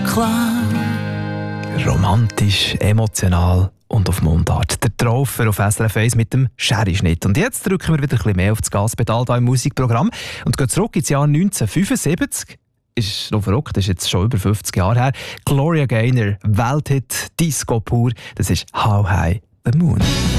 Romantisch, emotional und auf Mundart. Der Traufer auf SRF 1 mit dem Sherry-Schnitt. Und jetzt drücken wir wieder ein bisschen mehr auf das Gaspedal hier im Musikprogramm und gehen zurück ins Jahr 1975. Ist noch verrückt, das ist jetzt schon über 50 Jahre her. Gloria Gaynor, Welthit, Disco pur. Das ist «How High the Moon».